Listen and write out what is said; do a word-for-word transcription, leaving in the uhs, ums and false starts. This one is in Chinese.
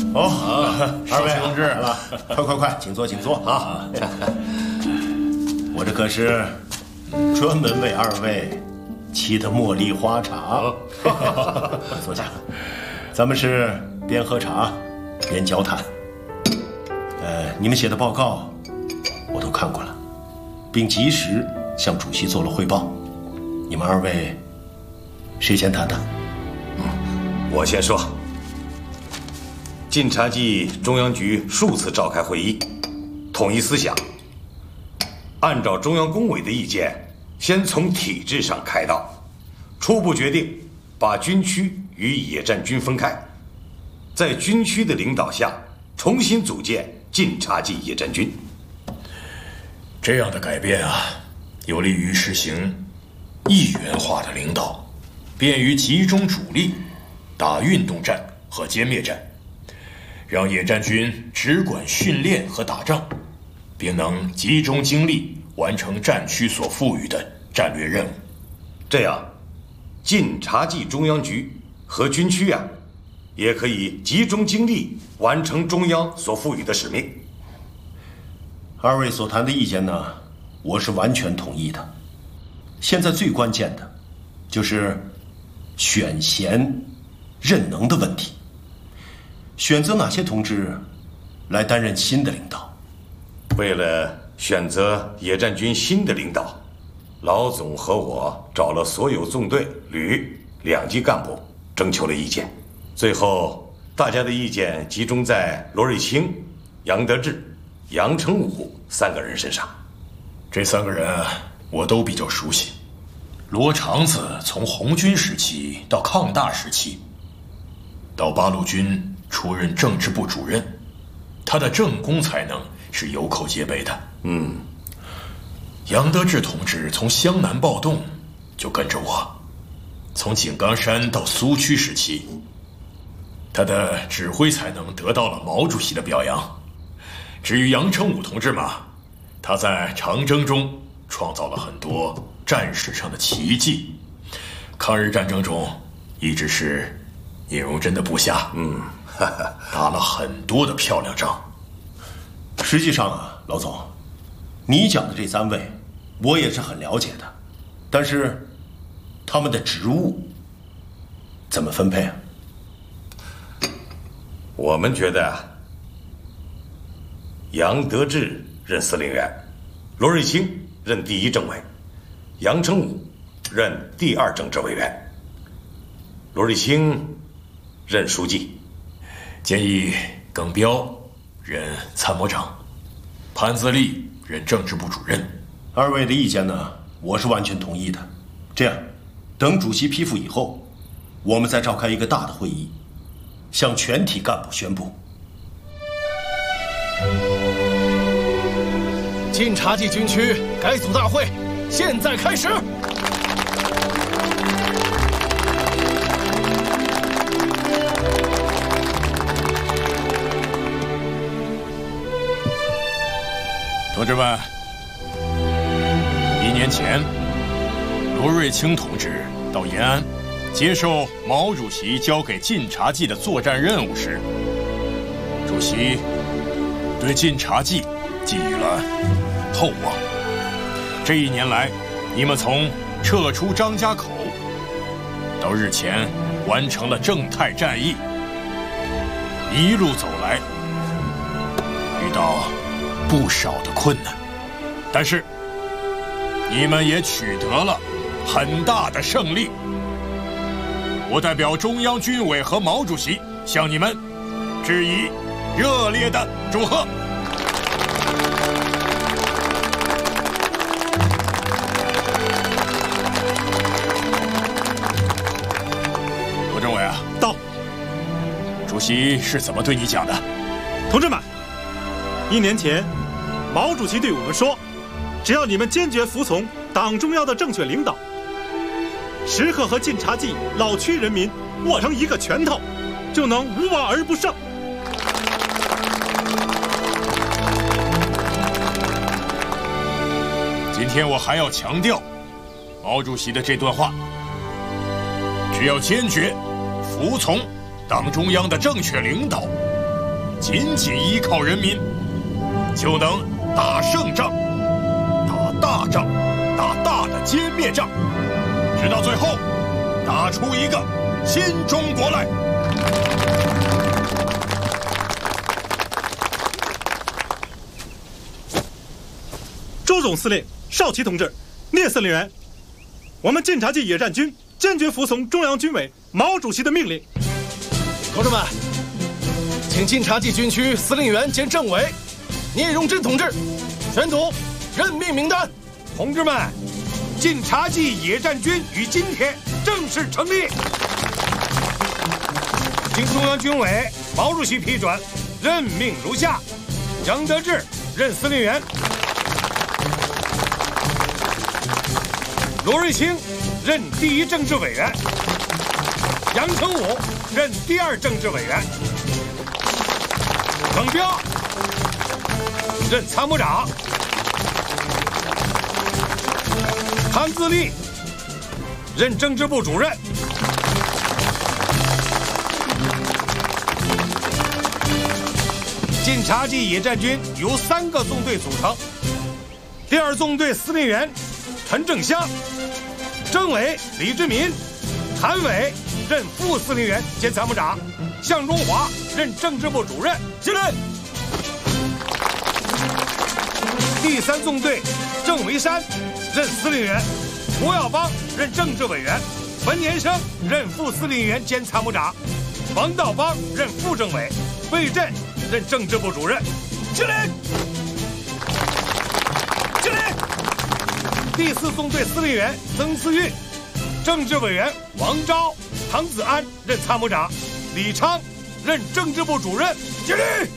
哦，二位同志来了，快快快，请坐，请坐啊！我这可是专门为二位沏的茉莉花茶。坐下，咱们是边喝茶边交谈。呃，你们写的报告我都看过了，并及时向主席做了汇报。你们二位谁先谈谈？ 嗯，我先说。晋察冀中央局数次召开会议，统一思想，按照中央工委的意见，先从体制上开道，初步决定把军区与野战军分开，在军区的领导下重新组建晋察冀野战军。 这样的改变啊，有利于实行一元化的领导，便于集中主力打运动战和歼灭战，让野战军只管训练和打仗，并能集中精力完成战区所赋予的战略任务。 这样，晋察冀中央局和军区啊，也可以集中精力完成中央所赋予的使命。 二位所谈的意见呢，我是完全同意的。现在最关键的，就是选贤任能的问题。选择哪些同志来担任新的领导？ 为了选择野战军新的领导，老总和我找了所有纵队、旅两级干部征求了意见，最后大家的意见集中在罗瑞卿、杨得志、杨成武三个人身上。 这三个人我都比较熟悉。罗长子从红军时期到抗大时期，到八路军出任政治部主任，他的政工才能是有口皆碑的。 嗯， 杨得志同志从湘南暴动就跟着我，从井冈山到苏区时期，他的指挥才能得到了毛主席的表扬。至于杨成武同志嘛，他在长征中创造了很多战史上的奇迹，抗日战争中一直是聂荣臻的部下， 嗯， 打了很多的漂亮仗。 实际上啊，老总，你讲的这三位，我也是很了解的，但是他们的职务怎么分配啊？ 我们觉得啊，杨得志任司令员，罗瑞卿任第一政委，杨成武任第二政治委员，罗瑞卿任书记， 建议耿彪任参谋长，潘自立任政治部主任。 二位的意见呢，我是完全同意的。这样，等主席批复以后，我们再召开一个大的会议，向全体干部宣布。 晋察冀军区改组大会现在开始。 同志们，一年前，罗瑞卿同志到延安接受毛主席交给晋察冀的作战任务时，主席对晋察冀寄予了厚望。这一年来，你们从撤出张家口到日前完成了正太战役，一路走来遇到不少的困难，但是你们也取得了很大的胜利。我代表中央军委和毛主席向你们致以热烈的祝贺。罗政委啊， 到。 主席是怎么对你讲的？ 同志们，一年前，毛主席对我们说，只要你们坚决服从党中央的正确领导，时刻和晋察冀老区人民握成一个拳头，就能无往而不胜。 今天我还要强调毛主席的这段话，只要坚决服从党中央的正确领导， 紧紧依靠人民，就能打胜仗，打大仗，打大的歼灭仗，直到最后打出一个新中国来。 周总司令、邵奇同志、聂司令员，我们晋察冀野战军坚决服从中央军委毛主席的命令。 同志们，请晋察冀军区司令员兼政委聂荣臻同志宣读任命名单。 同志们，晋察冀野战军于今天正式成立。经中央军委毛主席批准，任命如下：杨德志任司令员，罗瑞卿任第一政治委员，杨成武任第二政治委员，耿彪任参谋长，谭自立任政治部主任。晋察冀野战军由三个纵队组成，第二纵队司令员陈正湘，政委李志民，谭伟任副司令员兼参谋长，向忠华任政治部主任。起来。第三纵队郑维山任司令员，胡耀邦任政治委员，文年生任副司令员兼参谋长，王道邦任副政委，魏震任政治部主任。起来。起来。第四纵队司令员曾思运，政治委员王昭、唐子安任参谋长，李昌任政治部主任。起立。